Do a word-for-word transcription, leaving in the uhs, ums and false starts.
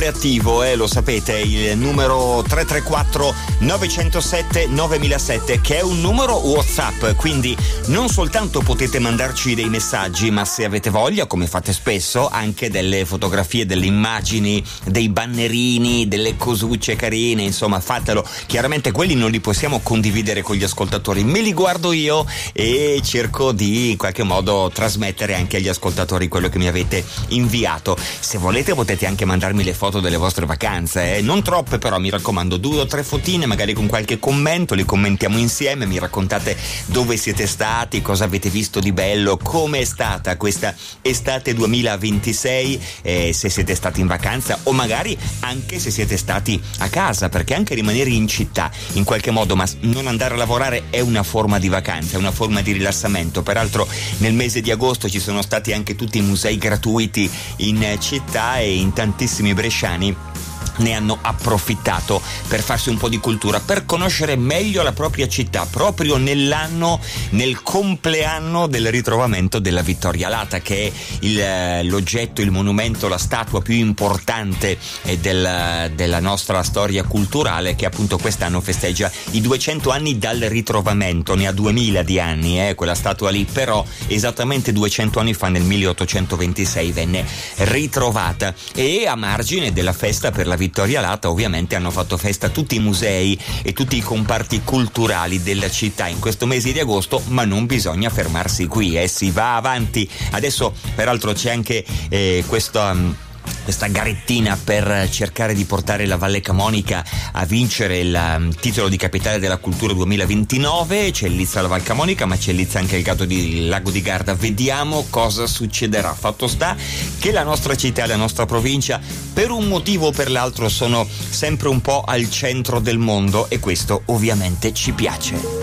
attivo, eh, lo sapete, il numero tre tre quattro nove zero sette nove zero zero sette, che è un numero WhatsApp, quindi non soltanto potete mandarci dei messaggi, ma se avete voglia, come fate spesso, anche delle fotografie, delle immagini, dei bannerini, delle cosucce carine, insomma fatelo. Chiaramente quelli non li possiamo condividere con gli ascoltatori, me li guardo io e cerco di in qualche modo trasmettere anche agli ascoltatori quello che mi avete inviato. Se volete potete anche mandarmi le foto delle vostre vacanze, eh? Non troppe però, mi raccomando, due o tre fotine, magari con qualche commento, li commentiamo insieme, mi raccontate dove siete stati, cosa avete visto di bello, come è stata questa estate duemilaventisei, eh, se siete stati in vacanza o magari anche se siete stati a casa, perché anche rimanere in città in qualche modo, ma non andare a lavorare, è una forma di vacanza, è una forma di rilassamento. Peraltro nel mese di agosto ci sono stati anche tutti i musei gratuiti in città e in tantissimi bresciani ne hanno approfittato per farsi un po' di cultura, per conoscere meglio la propria città, proprio nell'anno, nel compleanno del ritrovamento della Vittorialata, che è il, l'oggetto, il monumento, la statua più importante del, della nostra storia culturale, che appunto quest'anno festeggia i duecento anni dal ritrovamento. Ne ha duemila di anni, eh, quella statua lì, però esattamente duecento anni fa, nel milleottocentoventisei, venne ritrovata. E a margine della festa per la Vittorialata ovviamente hanno fatto festa tutti i musei e tutti i comparti culturali della città in questo mese di agosto, ma non bisogna fermarsi qui, eh, si va avanti. Adesso peraltro c'è anche eh, questa um, questa garettina per cercare di portare la Valle Camonica a vincere il um, titolo di capitale della cultura duemilaventinove. C'è Lizza la Val Camonica, ma c'è Lizza anche il Lago di, Lago di Garda. Vediamo cosa succederà. Fatto sta che la nostra città e la nostra provincia, per un motivo o per l'altro, sono sempre un po' al centro del mondo, e questo ovviamente ci piace.